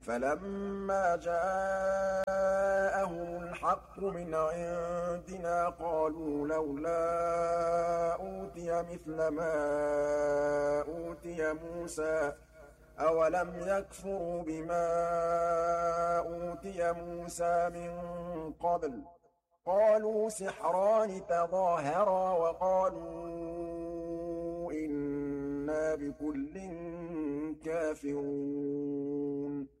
فَلَمَّا جَاءَهُمُ الْحَقُّ مِنْ عِندِنَا قَالُوا لَوْلَا أُوتِيَ مِثْلَ مَا أُوتِيَ مُوسَىٰ ۚ أَوَلَمْ يَكْفُرُوا بِمَا أُوتِيَ مُوسَىٰ مِن قَبْلُ ۖ قَالُوا سِحْرَانِ تَظَاهَرَا وَقَالُوا إِنَّا بِكُلٍّ كَافِرُونَ